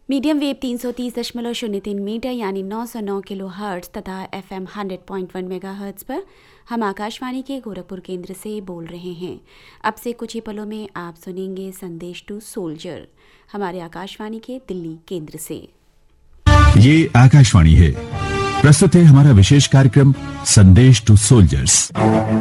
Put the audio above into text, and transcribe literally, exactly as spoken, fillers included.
Medium wave तीन सौ तीस दशमलव शून्य तीन मीटर यानी नौ सौ नौ किलो हर्ट्ज तथा एफएम सौ पॉइंट एक मेगा हर्ट्ज पर हम आकाशवाणी के गोरखपुर केंद्र से बोल रहे हैं। अब से कुछ ही पलों में आप सुनेंगे संदेश टू सोल्जर हमारे आकाशवाणी के दिल्ली केंद्र से। ये आकाशवाणी है, प्रस्तुत है हमारा विशेष कार्यक्रम संदेश टू सोल्जर्स।